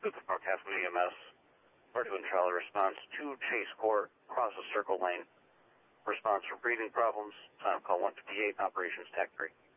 Cooper Park Hospital EMS. Virtual Charlie response to Chase Court, crosses Circle Lane. Response for breathing problems. Time call 158, operations TAC 3.